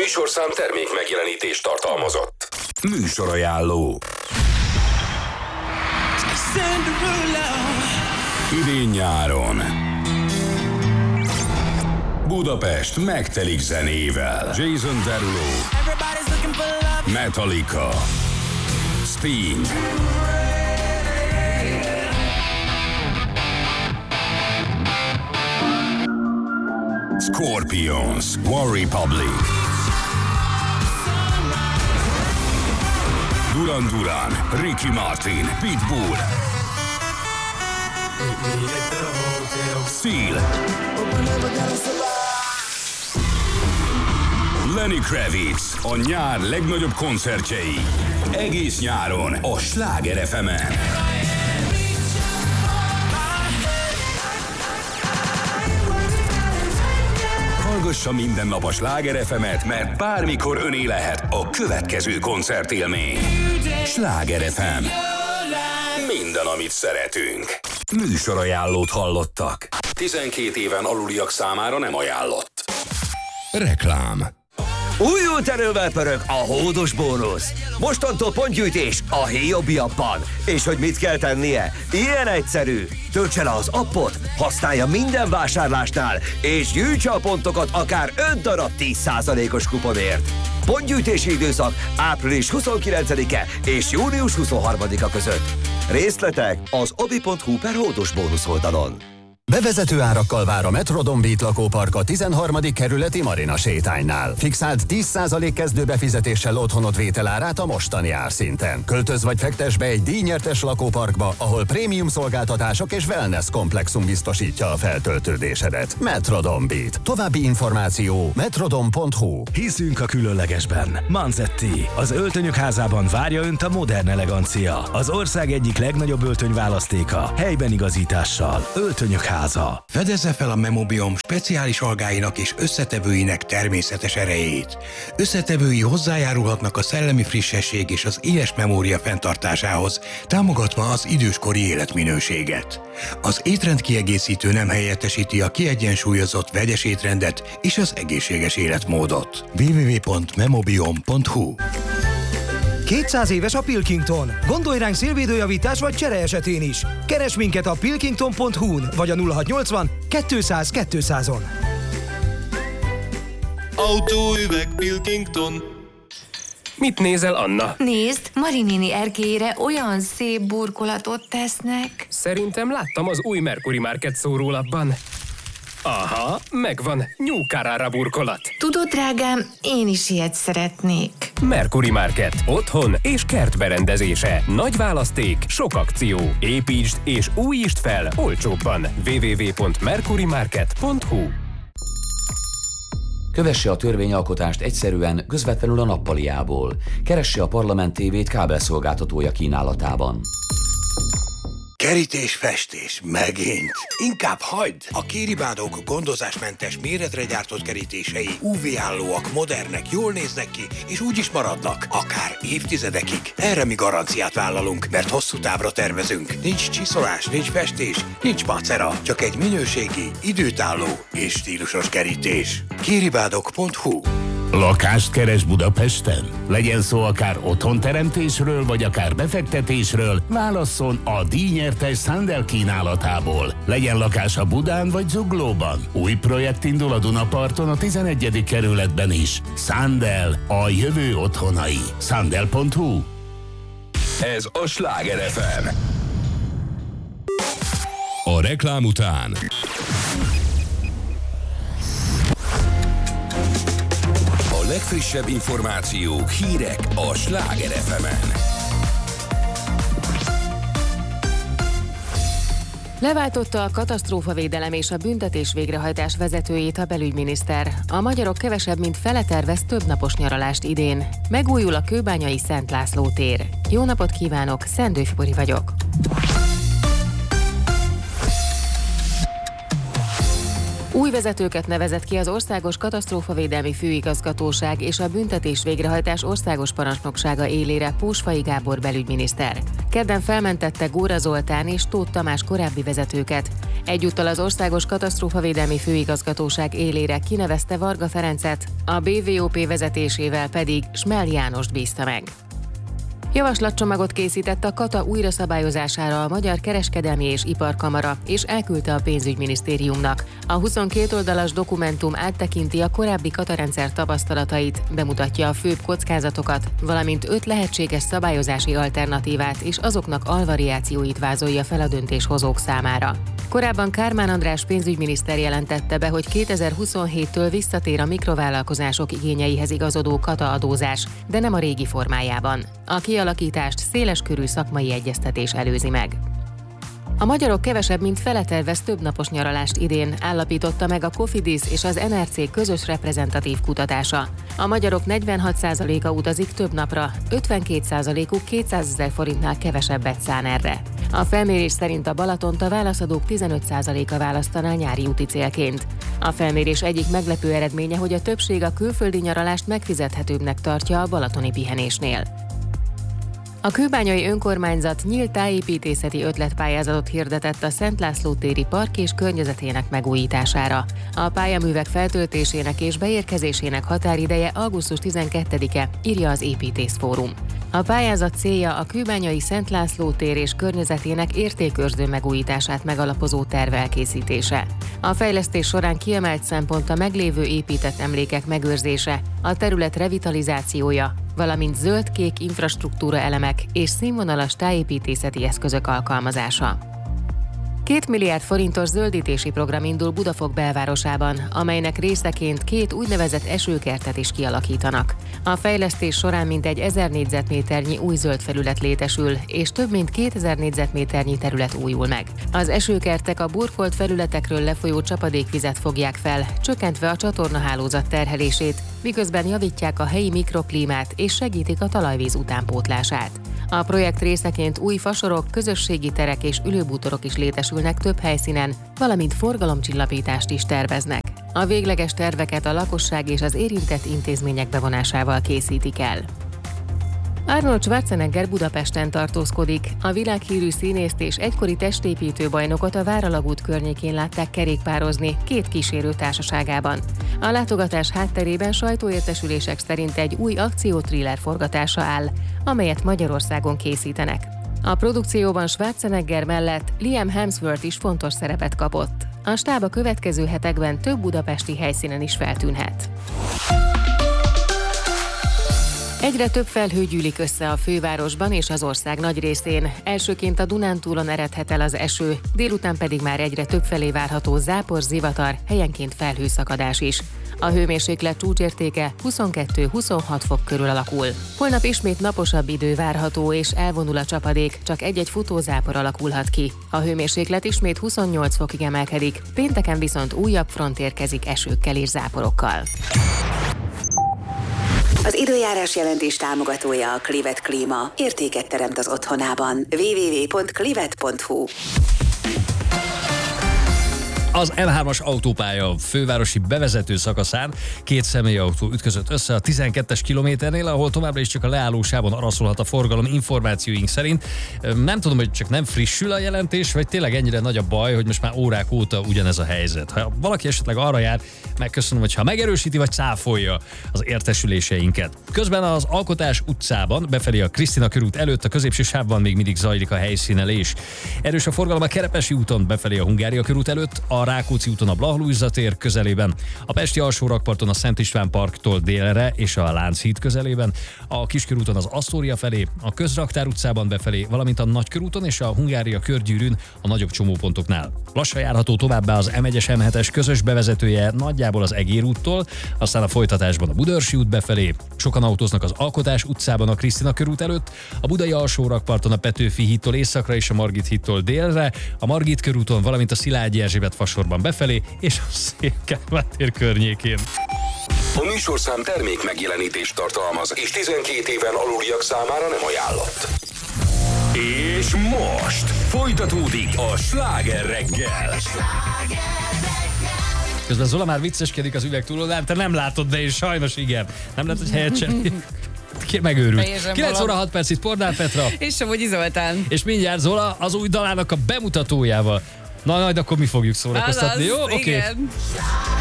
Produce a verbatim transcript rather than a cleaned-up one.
műsorszám termék megjelenítést tartalmazott. Műsorajánló. Idén-nyáron Budapest megtelik zenével. Jason Derulo, Metallica, Sting, Scorpions, One Republic, Duran Duran, Ricky Martin, Pitbull, Seal, Lenny Kravitz, a nyár legnagyobb koncertjei. Egész nyáron a Sláger ef emen. Hallgassa minden nap a Sláger ef emet, mert bármikor öné lehet a következő koncertélmény. Sláger ef em. Minden, amit szeretünk. Műsorajánlót hallottak. tizenkét éven aluliak számára nem ajánlott. Reklám. Újult erővel pörög a hódos bónusz. Mostantól pontgyűjtés a Héjobi appban. És hogy mit kell tennie? Ilyen egyszerű. Töltse le az appot, használja minden vásárlásnál, és gyűjtse a pontokat akár öt darab tíz százalékos kuponért. Pontgyűjtési időszak április huszonkilencedike és június huszonharmadika között. Részletek az obi pont hu per hódos bónusz oldalon. Bevezető árakkal vár a Metrodon Beat lakópark a tizenharmadik kerületi Marina sétánynál. Fixált tíz százalék kezdőbefizetéssel otthonod vételárát a mostani árszinten. Költöz vagy fektess be egy díjnyertes lakóparkba, ahol prémium szolgáltatások és wellness komplexum biztosítja a feltöltődésedet. Metrodon Beat. További információ metrodon pont hu. Hiszünk a különlegesben. Manzetti. Az öltönyök házában várja Önt a modern elegancia. Az ország egyik legnagyobb öltönyválasztéka. Helyben igazítással. Öltönyök háza. Fedezze fel a Memobiom speciális algáinak és összetevőinek természetes erejét. Összetevői hozzájárulhatnak a szellemi frissesség és az éles memória fenntartásához, támogatva az időskori életminőséget. Az étrendkiegészítő nem helyettesíti a kiegyensúlyozott vegyes étrendet és az egészséges életmódot. double-u double-u double-u pont memobiom pont hu. kétszáz éves a Pilkington. Gondolj ránk szélvédőjavítás vagy csere esetén is. Keres minket a pilkington pont hu-n vagy a nulla hatszáznyolcvan kétszáz kétszázon. Autóüveg Pilkington. Mit nézel, Anna? Nézd, Mari néni erkélyére olyan szép burkolatot tesznek. Szerintem láttam az új Mercury Market szórólapban. Aha, megvan. New Carrara burkolat. Tudod, drágám, én is ilyet szeretnék. Mercury Market. Otthon és kertberendezése. Nagy választék, sok akció. Építsd és újítsd fel olcsóbban. double-u double-u double-u pont mercury market pont hu. Kövesse a törvényalkotást egyszerűen, közvetlenül a nappaliából. Keresse a Parlament tévét kábelszolgáltatója kínálatában. Kerítés, festés, megint. Inkább hagyd! A Kéribádók gondozásmentes, méretre gyártott kerítései ú vé-állóak, modernek, jól néznek ki, és úgy is maradnak, akár évtizedekig. Erre mi garanciát vállalunk, mert hosszú távra tervezünk. Nincs csiszolás, nincs festés, nincs macera, csak egy minőségi, időtálló és stílusos kerítés. kéribádok pont hu. Lakást keres Budapesten? Legyen szó akár otthonteremtésről, vagy akár befektetésről, válasszon a díjnyertes Sandel kínálatából. Legyen lakása Budán vagy Zuglóban. Új projekt indul a Dunaparton a tizenegyedik kerületben is. Sandel, a jövő otthonai. Sandel pont hu. Ez a Sláger ef em. A reklám után A legfrissebb információk, hírek a Sláger ef emen. Leváltotta a katasztrófavédelem és a büntetés végrehajtás vezetőjét a belügyminiszter. A magyarok kevesebb, mint fele tervez több napos nyaralást idén. Megújul a kőbányai Szent László tér. Jó napot kívánok, Szendő Fibori vagyok. Új vezetőket nevezett ki az Országos Katasztrófavédelmi Főigazgatóság és a Büntetés Végrehajtás Országos Parancsnoksága élére Pósfai Gábor belügyminiszter. Kedden felmentette Góra Zoltán és Tóth Tamás korábbi vezetőket. Egyúttal az Országos Katasztrófavédelmi Főigazgatóság élére kinevezte Varga Ferencet, a bé vé o pé vezetésével pedig Smell Jánost bízta meg. Javaslatcsomagot készített a Kata újraszabályozására a Magyar Kereskedelmi és Iparkamara, és elküldte a pénzügyminisztériumnak. A huszonkét oldalas dokumentum áttekinti a korábbi Kata rendszer tapasztalatait, bemutatja a főbb kockázatokat, valamint öt lehetséges szabályozási alternatívát és azoknak alvariációit vázolja fel a döntéshozók számára. Korábban Kármán András pénzügyminiszter jelentette be, hogy kétezer-huszonhéttől visszatér a mikrovállalkozások igényeihez igazodó Kata adózás, de nem a régi formájában. A kialakítást széleskörű szakmai egyeztetés előzi meg. A magyarok kevesebb, mint fele tervez többnapos nyaralást idén, állapította meg a Cofidis és az en er cé közös reprezentatív kutatása. A magyarok negyvenhat százaléka utazik több napra, ötvenkét százalékuk kétszázezer forintnál kevesebbet szán erre. A felmérés szerint a Balatont a válaszadók tizenöt százaléka választaná nyári úti célként. A felmérés egyik meglepő eredménye, hogy a többség a külföldi nyaralást megfizethetőbbnek tartja a balatoni pihenésnél. A kőbányai önkormányzat nyílt tájépítészeti ötletpályázatot hirdetett a Szent László téri park és környezetének megújítására. A pályaművek feltöltésének és beérkezésének határideje augusztus tizenkettedike, írja az Építészfórum. A pályázat célja a kőbányai Szent László tér és környezetének értékőrző megújítását megalapozó terv elkészítése. A fejlesztés során kiemelt szempont a meglévő épített emlékek megőrzése, a terület revitalizációja, valamint zöld-kék infrastruktúra elemek és színvonalas tájépítészeti eszközök alkalmazása. Két milliárd forintos zöldítési program indul Budafok belvárosában, amelynek részeként két úgynevezett esőkertet is kialakítanak. A fejlesztés során mintegy ezer négyzetméternyi új zöld felület létesül, és több mint kétezer négyzetméternyi terület újul meg. Az esőkertek a burkolt felületekről lefolyó csapadékvizet fogják fel, csökkentve a csatornahálózat terhelését, miközben javítják a helyi mikroklímát és segítik a talajvíz utánpótlását. A projekt részeként új fasorok, közösségi terek és ülőbútorok is létesülnek több helyszínen, valamint forgalomcsillapítást is terveznek. A végleges terveket a lakosság és az érintett intézmények bevonásával készítik el. Arnold Schwarzenegger Budapesten tartózkodik. A világhírű színészt és egykori testépítő bajnokot a Váralagút környékén látták kerékpározni két kísérő társaságában. A látogatás hátterében sajtóértesülések szerint egy új akcióthriller forgatása áll, amelyet Magyarországon készítenek. A produkcióban Schwarzenegger mellett Liam Hemsworth is fontos szerepet kapott. A stáb a következő hetekben több budapesti helyszínen is feltűnhet. Egyre több felhő gyűlik össze a fővárosban és az ország nagy részén. Elsőként a Dunántúlon eredhet el az eső, délután pedig már egyre több felé várható zápor, zivatar, helyenként felhőszakadás is. A hőmérséklet csúcsértéke huszonkettő-huszonhat fok körül alakul. Holnap ismét naposabb idő várható és elvonul a csapadék, csak egy-egy futózápor alakulhat ki. A hőmérséklet ismét huszonnyolc fokig emelkedik, pénteken viszont újabb front érkezik esőkkel és záporokkal. Az időjárás jelentés támogatója a Clivet Klíma. Értéket teremt az otthonában. double-u double-u double-u pont clivet pont hu. Az em hármas autópálya fővárosi bevezető szakaszán két személyautó ütközött össze a tizenkettes kilométernél, ahol továbbra is csak a leállósávon araszolhat a forgalom információink szerint. Nem tudom, hogy csak nem frissül a jelentés, vagy tényleg ennyire nagy a baj, hogy most már órák óta ugyanez a helyzet. Ha valaki esetleg arra jár, megköszönöm, hogyha megerősíti vagy cáfolja az értesüléseinket. Közben az Alkotás utcában befelé a Krisztina körút előtt a középső sávban még mindig zajlik a helyszínelés. Erős a forgalom a Kerepesi úton befelé a Hungária körút előtt, a Rákóczi úton a Blaha-Lujza tér közelében, a Pesti alsórakparton a Szent István parktól délre és a Lánchíd közelében, a Kiskörúton az Asztória felé, a Közraktár utcában befelé, valamint a Nagykörúton és a Hungária körgyűrűn a nagyobb csomópontoknál. Lassan járható továbbá az em egyes em hetes közös bevezetője nagyjából az Egér úttól, aztán a folytatásban a Budaörsi út befelé. Sokan autóznak az Alkotás utcában a Krisztina körút előtt, a Budai alsórakparton a Petőfi hídtól északra és a Margit hídtól délre, a Margit körúton, valamint a Szilágyi Erzsébet fasorban befelé és a Székely tér környékén. A műsorszám termék megjelenítést tartalmaz, és tizenkét éven aluliak számára nem ajánlott. És most folytatódik a Sláger reggel. Közben Zola már vicceskedik az üveg túloldalán, te nem látod, de én sajnos igen. Nem lehet, hogy helyet cserél. Megőrült. kilenc óra hat perc itt Pordán Petra. És Somogyi Zoltán. És mindjárt Zola az új dalának a bemutatójával. Na, majd akkor mi fogjuk szórakoztatni, jó? Oké. Okay.